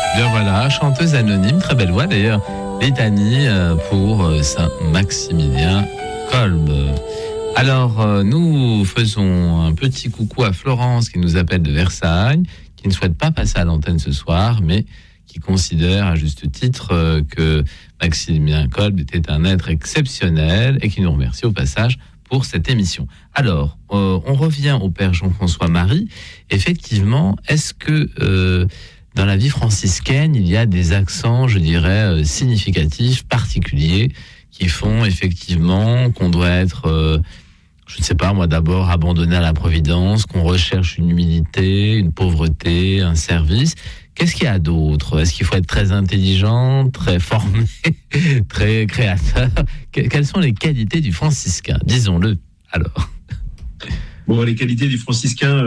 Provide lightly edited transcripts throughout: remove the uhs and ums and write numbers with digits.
Bien voilà, chanteuse anonyme, très belle voix d'ailleurs. Litanie pour Saint-Maximilien Kolb. Alors, nous faisons un petit coucou à Florence qui nous appelle de Versailles, qui ne souhaite pas passer à l'antenne ce soir, mais qui considère à juste titre que Maximilien Kolb était un être exceptionnel et qui nous remercie au passage pour cette émission. Alors, on revient au père Jean-François Marie. Effectivement, est-ce que dans la vie franciscaine, il y a des accents, je dirais, significatifs, particuliers, qui font effectivement qu'on doit être, je ne sais pas moi, d'abord abandonné à la providence, qu'on recherche une humilité, une pauvreté, un service. Qu'est-ce qu'il y a d'autre ? Est-ce qu'il faut être très intelligent, très formé, très créateur ? Quelles sont les qualités du franciscain ? Disons-le, alors. Bon, les qualités du franciscain,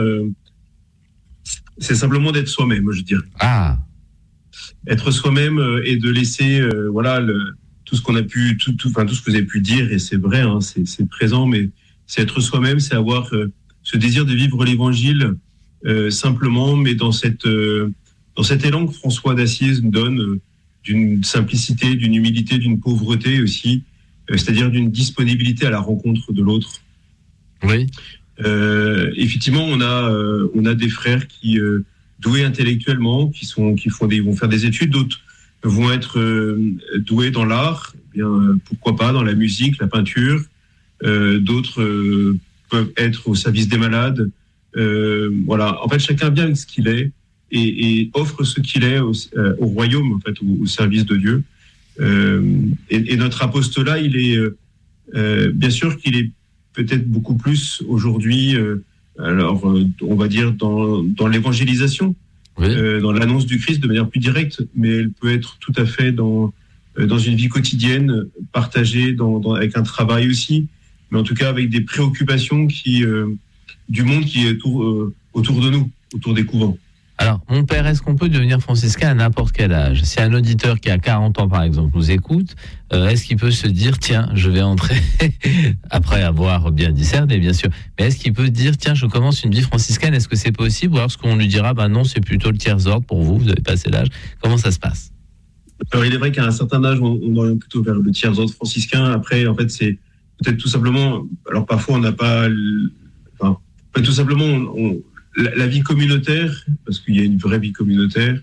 c'est simplement d'être soi-même, je dirais. Ah. Être soi-même et de laisser, tout ce qu'on a pu, tout ce que vous avez pu dire, et c'est vrai, hein, c'est présent, mais c'est être soi-même, c'est avoir ce désir de vivre l'évangile simplement, mais dans cet élan que François d'Assise nous donne, d'une simplicité, d'une humilité, d'une pauvreté aussi, c'est-à-dire d'une disponibilité à la rencontre de l'autre. Oui. Effectivement, on a des frères qui doués intellectuellement, qui vont faire des études, d'autres vont être doués dans l'art, eh bien pourquoi pas dans la musique, la peinture, d'autres peuvent être au service des malades. Voilà, en fait, chacun vient avec ce qu'il est et offre ce qu'il est au royaume, en fait, au service de Dieu. Et notre apostolat, il est bien sûr qu'il est peut-être beaucoup plus aujourd'hui, on va dire dans l'évangélisation, oui. Dans l'annonce du Christ de manière plus directe, mais elle peut être tout à fait dans une vie quotidienne, partagée avec un travail aussi, mais en tout cas avec des préoccupations du monde qui est autour de nous, autour des couvents. Alors, mon père, est-ce qu'on peut devenir franciscain à n'importe quel âge ? Si un auditeur qui a 40 ans, par exemple, nous écoute, est-ce qu'il peut se dire, tiens, je vais entrer, après avoir bien discerné, bien sûr, mais est-ce qu'il peut dire, tiens, je commence une vie franciscaine, est-ce que c'est possible ? Ou alors est-ce qu'on lui dira, non, c'est plutôt le tiers-ordre pour vous avez passé l'âge. Comment ça se passe ? Alors, il est vrai qu'à un certain âge, on oriente plutôt vers le tiers-ordre franciscain. Après, en fait, c'est peut-être tout simplement, alors parfois on n'a pas, tout simplement, la vie communautaire, parce qu'il y a une vraie vie communautaire,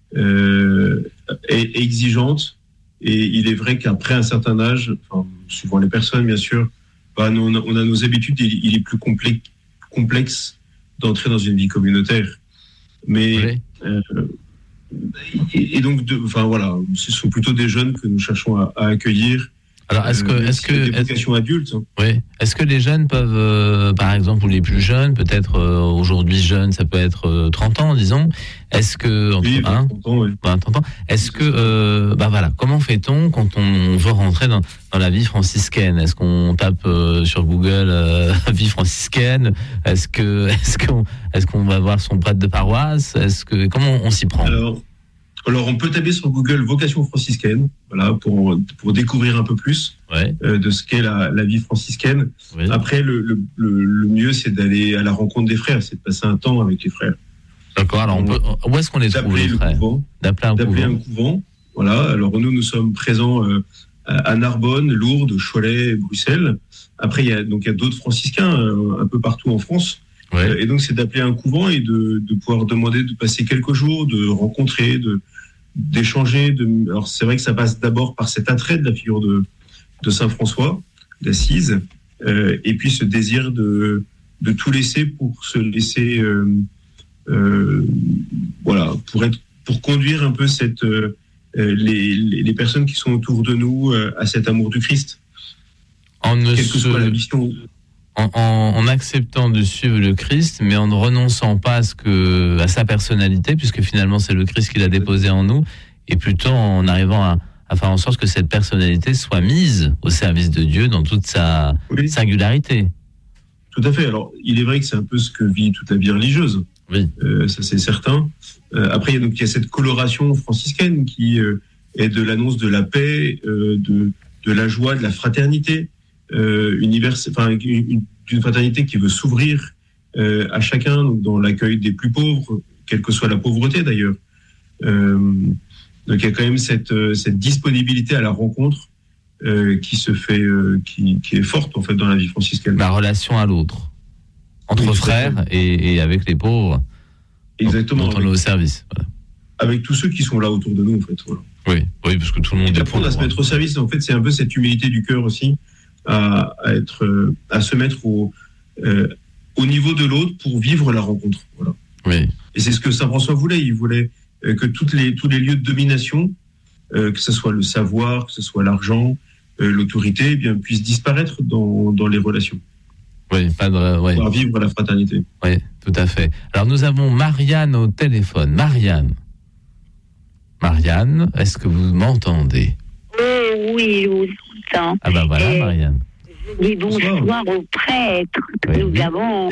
est exigeante. Et il est vrai qu'après un certain âge, suivant les personnes, bien sûr, on a nos habitudes. Il est plus complexe d'entrer dans une vie communautaire. Mais et donc, ce sont plutôt des jeunes que nous cherchons à accueillir. Alors, est-ce que des vocations adultes. Oui. Est-ce que les jeunes peuvent, par exemple, ou les plus jeunes, peut-être aujourd'hui jeunes, ça peut être 30 ans, disons. Est-ce que 30 ans, oui. 30 ans. Est-ce que comment fait-on quand on veut rentrer dans la vie franciscaine ? Est-ce qu'on tape sur Google vie franciscaine ? Est-ce qu'on va voir son prêtre de paroisse ? Comment on s'y prend ? Alors, on peut taper sur Google vocation franciscaine, voilà, pour découvrir un peu plus de ce qu'est la vie franciscaine. Oui. Après, le mieux, c'est d'aller à la rencontre des frères, c'est de passer un temps avec les frères. D'accord. Alors, où est-ce qu'on les trouve, les frères ? D'appeler un couvent. Voilà. Alors, nous sommes présents à Narbonne, Lourdes, Cholet, Bruxelles. Après, il y a d'autres franciscains un peu partout en France. Ouais. Et donc, c'est d'appeler un couvent et de pouvoir demander de passer quelques jours, de rencontrer, d'échanger. Alors, c'est vrai que ça passe d'abord par cet attrait de la figure de Saint François d'Assise, et puis ce désir de tout laisser pour se laisser, pour conduire un peu les personnes qui sont autour de nous à cet amour du Christ. Quelle que soit la mission. En acceptant de suivre le Christ, mais en ne renonçant pas à sa personnalité, puisque finalement c'est le Christ qui l'a déposé en nous, et plutôt en arrivant à faire en sorte que cette personnalité soit mise au service de Dieu dans toute sa singularité. Tout à fait. Alors, il est vrai que c'est un peu ce que vit toute la vie religieuse. Oui. Ça, c'est certain. Après, il y a cette coloration franciscaine qui est de l'annonce de la paix, de la joie, de la fraternité. D'une fraternité qui veut s'ouvrir à chacun, donc dans l'accueil des plus pauvres, quelle que soit la pauvreté d'ailleurs, Donc il y a quand même cette disponibilité à la rencontre qui se fait, qui est forte en fait dans la vie franciscaine. La relation à l'autre, entre frères et avec les pauvres. Exactement. Dont on est au service. Voilà. Avec tous ceux qui sont là autour de nous en fait. Voilà. Oui, parce que tout le monde. Et d'apprendre à se mettre au service. En fait, c'est un peu cette humilité du cœur aussi, à se mettre au niveau de l'autre pour vivre la rencontre. Voilà. Oui. Et c'est ce que saint François voulait. Il voulait que tous les lieux de domination, que ce soit le savoir, que ce soit l'argent, l'autorité, eh bien, puissent disparaître dans les relations. Oui, pour vivre la fraternité. Oui, tout à fait. Alors nous avons Marianne au téléphone. Marianne, est-ce que vous m'entendez? Oui, je vous entends. Ah ben voilà, Marianne. Je dis bonsoir au prêtre. Nous avons...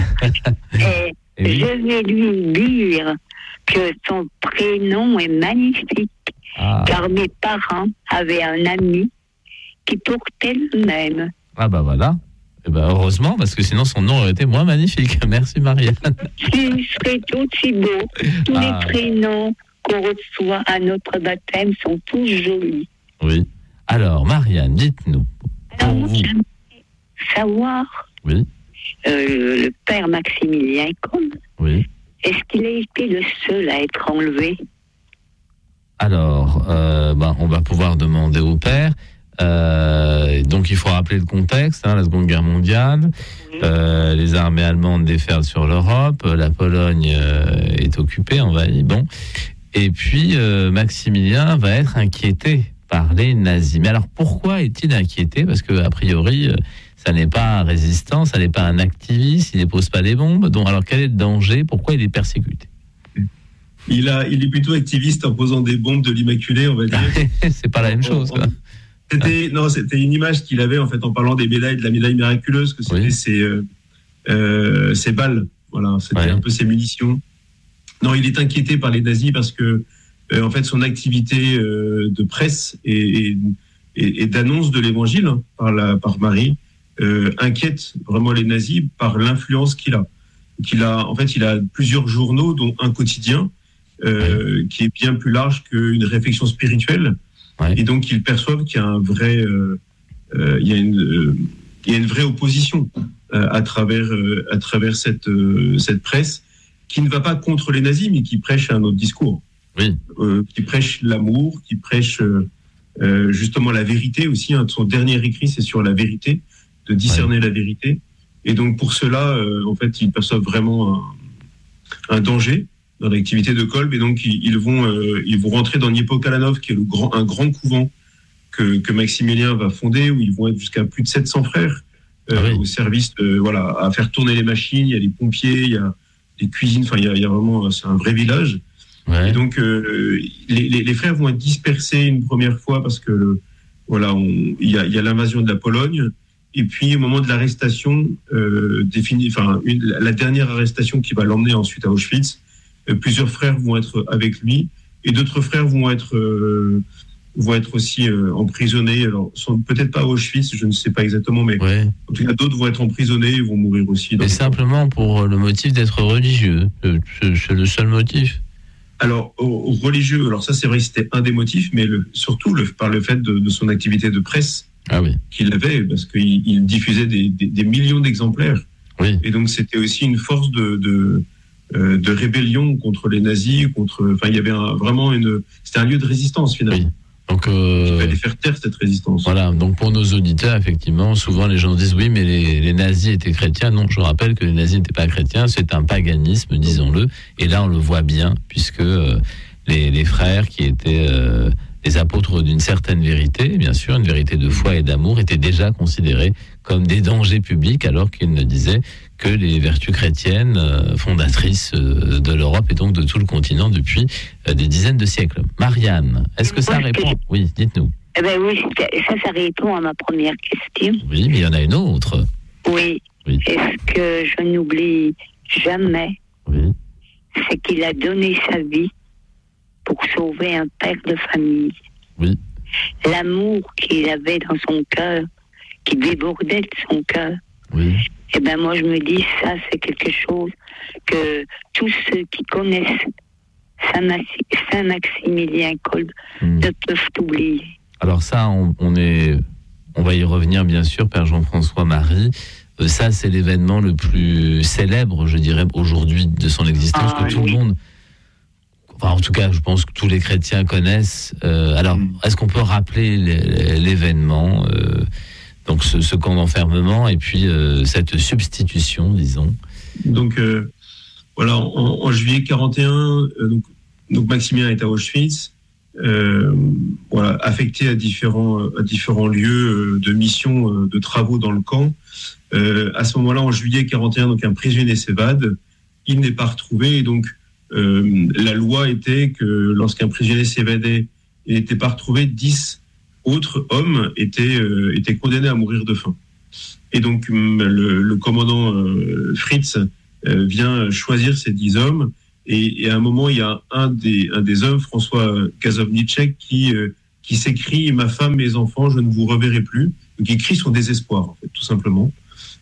Je vais lui dire que son prénom est magnifique, car mes parents avaient un ami qui portait le même. Ah ben voilà. Eh ben heureusement, parce que sinon son nom aurait été moins magnifique. Merci Marianne. Il serait aussi beau. Tous les prénoms qu'on reçoit à notre baptême sont tous jolis. Oui. Alors Marianne, dites-nous. Alors, j'aimerais savoir, le père Maximilien Kolbe, est-ce qu'il a été le seul à être enlevé? Alors, on va pouvoir demander au père. Donc il faut rappeler le contexte, la Seconde Guerre mondiale, les armées allemandes déferlent sur l'Europe, la Pologne est occupée, envahie, et puis Maximilien va être inquiété par les nazis. Mais alors pourquoi est-il inquiété? Parce que a priori, ça n'est pas un résistant, ça n'est pas un activiste, il ne dépose pas des bombes. Donc alors quel est le danger? Pourquoi il est persécuté? Il est plutôt activiste en posant des bombes de l'Immaculée, on va dire. C'est pas la même chose, quoi. C'était une image qu'il avait en fait en parlant des médailles, de la médaille miraculeuse, que c'était ses balles, voilà, c'était un peu ses munitions. Non, il est inquiété par les nazis parce que en fait son activité de presse et d'annonce de l'Évangile par Marie inquiète vraiment les nazis par l'influence qu'il a. En fait, il a plusieurs journaux, dont un quotidien qui est bien plus large qu'une réflexion spirituelle. Et donc, ils perçoivent qu'il y a il y a une vraie opposition à travers cette presse qui ne va pas contre les nazis, mais qui prêche un autre discours. Qui prêche l'amour, qui prêche justement la vérité aussi. Son dernier écrit, c'est sur la vérité, de discerner la vérité. Et donc, pour cela, en fait, ils perçoivent vraiment un danger dans l'activité de Kolbe, et donc ils vont rentrer dans Niepokalanów, qui est un grand couvent que Maximilien va fonder, où ils vont être jusqu'à plus de 700 frères au service à faire tourner les machines. Il y a les pompiers, il y a des cuisines, enfin il y a vraiment, c'est un vrai village. Et donc les frères vont être dispersés une première fois parce que il y a l'invasion de la Pologne. Et puis au moment de l'arrestation la dernière arrestation qui va l'emmener ensuite à Auschwitz, plusieurs frères vont être avec lui, et d'autres frères vont être aussi emprisonnés. Alors, peut-être pas à Auschwitz, je ne sais pas exactement, mais en tout cas, d'autres vont être emprisonnés et vont mourir aussi. Mais simplement pour le motif d'être religieux, c'est le seul motif. Alors, religieux, alors ça c'est vrai que c'était un des motifs, mais surtout par le fait de son activité de presse qu'il avait, parce qu'il diffusait des millions d'exemplaires. Et donc c'était aussi une force de rébellion contre les nazis, il y avait c'était un lieu de résistance finalement. Donc, il fallait faire taire cette résistance. Voilà, donc pour nos auditeurs, effectivement, souvent les gens disent oui, mais les nazis étaient chrétiens. Non, je rappelle que les nazis n'étaient pas chrétiens, c'est un paganisme, disons-le. Et là, on le voit bien, puisque les frères qui étaient les apôtres d'une certaine vérité, bien sûr, une vérité de foi et d'amour, étaient déjà considérés comme des dangers publics, alors qu'ils ne disaient que les vertus chrétiennes fondatrices de l'Europe et donc de tout le continent depuis des dizaines de siècles. Marianne, est-ce que ça répond? Oui, dites-nous. Eh ben oui, ça répond à ma première question. Oui, mais il y en a une autre. Oui. Est-ce que je n'oublie jamais, c'est qu'il a donné sa vie pour sauver un père de famille. L'amour qu'il avait dans son cœur, qui débordait de son cœur. Eh ben moi je me dis, ça c'est quelque chose que tous ceux qui connaissent Saint-Maximilien Kolb ne peuvent oublier. Alors ça, on va y revenir bien sûr, Père Jean-François Marie. Ça, c'est l'événement le plus célèbre, je dirais, aujourd'hui de son existence, que tout le monde, enfin, en tout cas, je pense que tous les chrétiens connaissent. Alors, est-ce qu'on peut rappeler l'événement, donc ce camp d'enfermement, et puis cette substitution, disons. Donc, voilà, en juillet 41, donc Maximilien est à Auschwitz, voilà, affecté à différents lieux de mission, de travaux dans le camp. À ce moment-là, en juillet 41, donc un prisonnier s'évade, il n'est pas retrouvé, et donc la loi était que lorsqu'un prisonnier s'évadait et n'était pas retrouvé, 10 autres hommes étaient condamnés à mourir de faim. Et donc le commandant Fritz vient choisir ces 10 hommes, et à un moment, il y a un des hommes, François Gazovnicek, qui s'écrie « Ma femme, mes enfants, je ne vous reverrai plus ». Donc il crie son désespoir, en fait, tout simplement.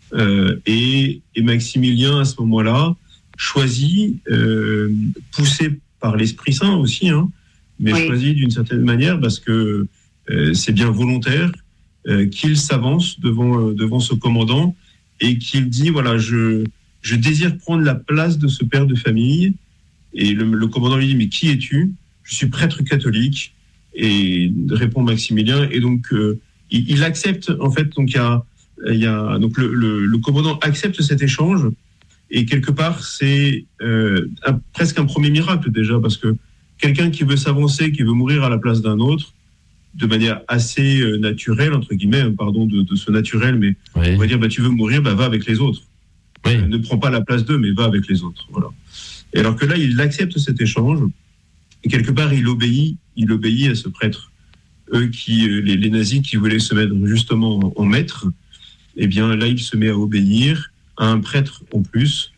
Et Maximilien, à ce moment-là, choisit, poussé par l'Esprit Saint aussi, mais choisit d'une certaine manière, parce que c'est bien volontaire, qu'il s'avance devant ce commandant et qu'il dit, voilà, je désire prendre la place de ce père de famille. Et le commandant lui dit, mais qui es-tu ? Je suis prêtre catholique. Et répond Maximilien. Et donc, il accepte, en fait, donc donc le commandant accepte cet échange. Et quelque part, c'est presque un premier miracle déjà, parce que quelqu'un qui veut s'avancer, qui veut mourir à la place d'un autre, de manière assez naturelle, entre guillemets, pardon de ce naturel, mais on va dire, tu veux mourir, va avec les autres. Ne prends pas la place d'eux, mais va avec les autres. Voilà. Et alors que là, il accepte cet échange, et quelque part, il obéit à ce prêtre. Eux les nazis qui voulaient se mettre justement en maître, eh bien là, il se met à obéir à un prêtre en plus,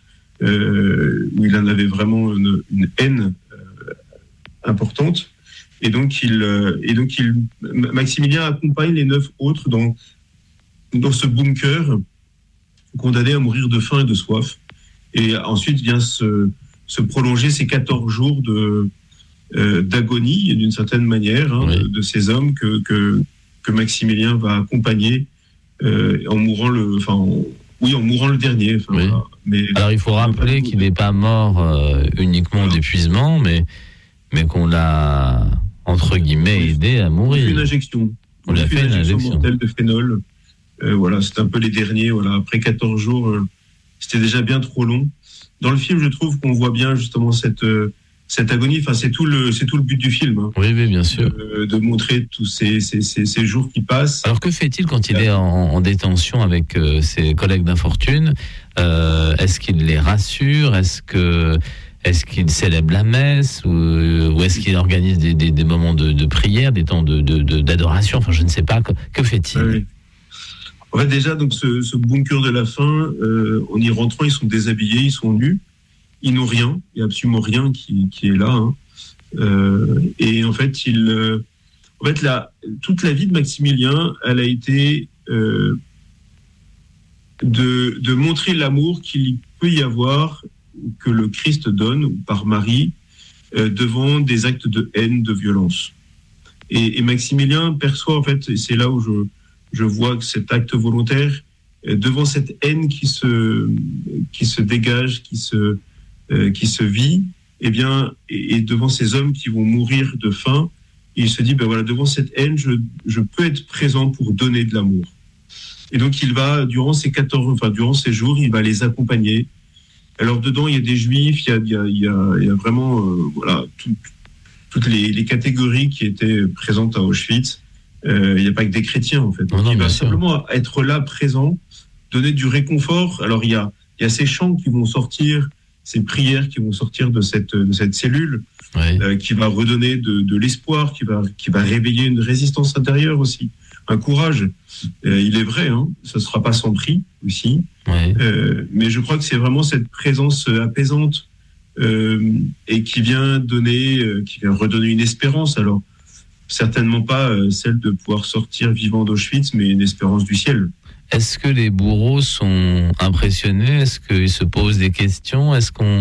où il en avait vraiment une haine importante. Et donc, Maximilien accompagne les 9 autres dans ce bunker, condamnés à mourir de faim et de soif. Et ensuite vient se prolonger ces 14 jours d'agonie, d'une certaine manière, de ces hommes que Maximilien va accompagner en mourant le dernier. Voilà. Mais, alors il faut rappeler qu'il n'est pas mort uniquement d'épuisement, mais qu'on l'a, entre guillemets, aidé à mourir. Une injection. On lui a fait une injection mortelle de phénol. Voilà, c'était un peu les derniers. Voilà, après 14 jours, c'était déjà bien trop long. Dans le film, je trouve qu'on voit bien justement cette agonie. Enfin, c'est tout le but du film. Oui, bien sûr. De montrer tous ces jours qui passent. Alors que fait-il quand il est en détention avec ses collègues d'infortune ? Est-ce qu'il les rassure ? Est-ce qu'il célèbre la messe ou est-ce qu'il organise des moments de prière, des temps d'adoration ? Enfin, je ne sais pas. Que fait-il ? Oui. En fait, déjà, donc ce bunker de la faim, en y rentrant, ils sont déshabillés, ils sont nus, ils n'ont rien, il n'y a absolument rien qui est là. Et en fait, toute la vie de Maximilien, elle a été de montrer l'amour qu'il peut y avoir, que le Christ donne par Marie, devant des actes de haine, de violence. Et Maximilien perçoit, en fait, et c'est là où je vois que cet acte volontaire, devant cette haine qui se dégage, qui se vit, eh bien, et devant ces hommes qui vont mourir de faim, il se dit, devant cette haine, je peux être présent pour donner de l'amour. Et donc, il va, durant ces jours, il va les accompagner. Alors, dedans, il y a des juifs, il y a vraiment, toutes les catégories qui étaient présentes à Auschwitz. Il n'y a pas que des chrétiens, en fait. Donc, il va simplement être là, présent, donner du réconfort. Alors, il y a ces chants qui vont sortir, ces prières qui vont sortir de cette cellule, qui va redonner de l'espoir, qui va réveiller une résistance intérieure aussi, un courage. Il est vrai, ça ne sera pas sans prix aussi. Mais je crois que c'est vraiment cette présence apaisante et qui vient redonner une espérance. Alors, certainement pas celle de pouvoir sortir vivant d'Auschwitz, mais une espérance du ciel. Est-ce que les bourreaux sont impressionnés ? Est-ce qu'ils se posent des questions ? Est-ce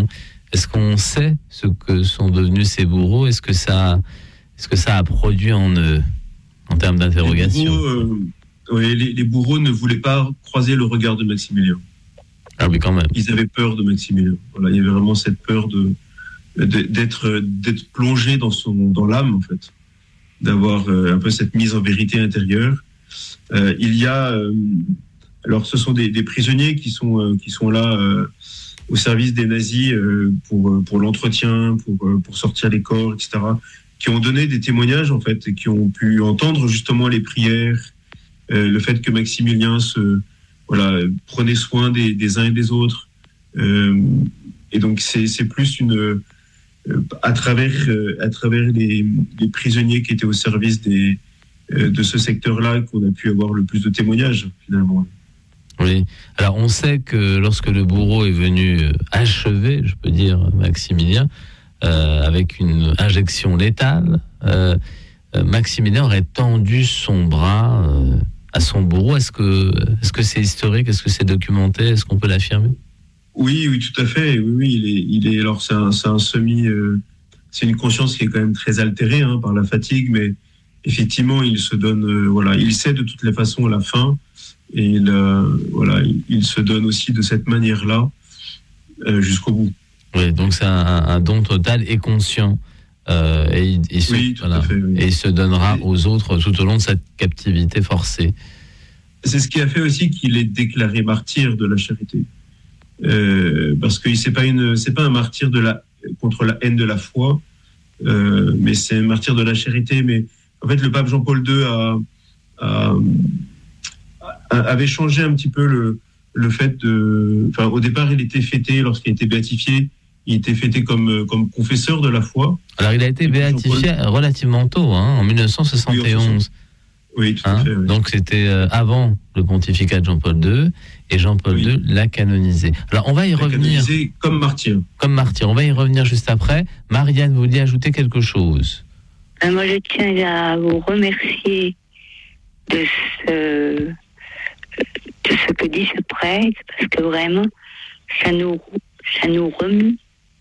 Est-ce qu'on sait ce que sont devenus ces bourreaux ? Est-ce que ça a produit en eux, en termes d'interrogation ? Les bourreaux ne voulaient pas croiser le regard de Maximilien. Ah oui, quand même. Ils avaient peur de Maximilien. Voilà, il y avait vraiment cette peur d'être plongé dans l'âme, en fait, d'avoir un peu cette mise en vérité intérieure. Il y a alors ce sont des prisonniers qui sont là au service des nazis pour l'entretien, pour sortir les corps, etc., qui ont donné des témoignages, en fait, et qui ont pu entendre justement les prières, le fait que Maximilien prenait soin des uns et des autres. Et donc c'est plus à travers les prisonniers qui étaient au service de ce secteur-là qu'on a pu avoir le plus de témoignages, finalement. Oui. Alors, on sait que lorsque le bourreau est venu achever, je peux dire, Maximilien, avec une injection létale, Maximilien aurait tendu son bras à son bourreau. Est-ce que c'est historique ? Est-ce que c'est documenté ? Est-ce qu'on peut l'affirmer ? Oui, tout à fait. Oui, il est. Alors, c'est un semi. C'est une conscience qui est quand même très altérée par la fatigue, mais effectivement, il se donne. Il sait de toutes les façons à la fin, et il se donne aussi de cette manière-là jusqu'au bout. Oui, donc c'est un don total et conscient. Et il se donnera aux autres tout au long de cette captivité forcée. C'est ce qui a fait aussi qu'il est déclaré martyr de la charité. Parce que c'est pas un martyr contre la haine de la foi, mais c'est un martyr de la charité. Mais en fait, le pape Jean-Paul II avait changé un petit peu le fait au départ, il était fêté lorsqu'il a été béatifié. Il était fêté comme confesseur de la foi. Alors, il a été béatifié relativement tôt, en 1971. Oui, tout à fait. Oui. Donc, c'était avant le pontificat de Jean-Paul II, et Jean-Paul II l'a canonisé. Alors, on va y revenir. Canonisé comme martyr. Comme martyr. On va y revenir juste après. Marianne, vous vouliez ajouter quelque chose ? Moi, je tiens à vous remercier de ce que dit ce prêtre, parce que vraiment, ça nous remue.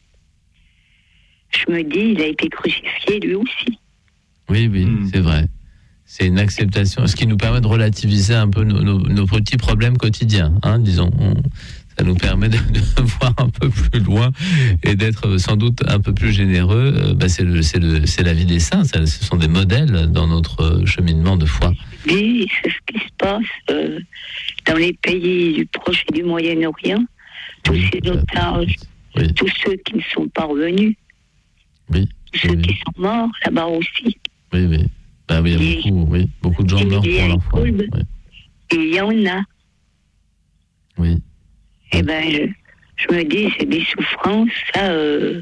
Je me dis, il a été crucifié lui aussi. Oui, c'est vrai. C'est une acceptation, ce qui nous permet de relativiser un peu nos petits problèmes quotidiens, disons. Ça nous permet de voir un peu plus loin et d'être sans doute un peu plus généreux. C'est la vie des saints, ce sont des modèles dans notre cheminement de foi. Oui, c'est ce qui se passe dans les pays du Proche et du Moyen-Orient. Tous ces otages, tous ceux qui ne sont pas revenus, tous ceux qui sont morts là-bas aussi. Oui. Il y a beaucoup de gens morts pour leur foi. Et il y en a. Oui. Eh bien, je me dis, c'est des souffrances, ça.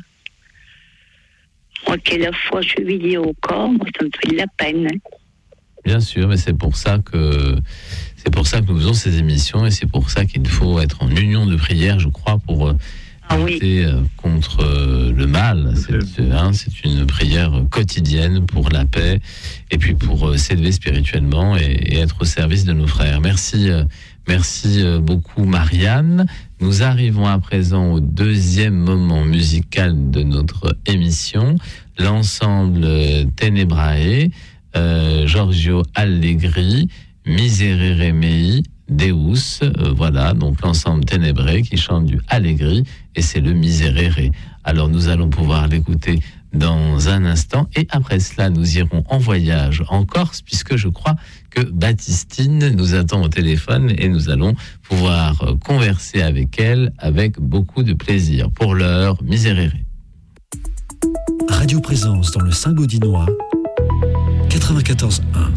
Moi qui ai la foi chevillée au corps, moi, ça me fait de la peine. Bien sûr, mais c'est pour ça que nous faisons ces émissions, et c'est pour ça qu'il faut être en union de prière, je crois, pour lutter contre le mal. C'est une prière quotidienne pour la paix, et puis pour s'élever spirituellement et être au service de nos frères. Merci beaucoup, Marianne. Nous arrivons à présent au deuxième moment musical de notre émission, l'ensemble Tenebrae, Giorgio Allegri, Miserere Mei, Deus, donc l'ensemble Tenebrae qui chante du Allegri, et c'est le Miserere. Alors nous allons pouvoir l'écouter dans un instant, et après cela nous irons en voyage en Corse, puisque je crois que Baptistine nous attend au téléphone et nous allons pouvoir converser avec elle avec beaucoup de plaisir. Pour l'heure, Miserere. Radio Présence dans le Saint-Gaudinois, 94.1.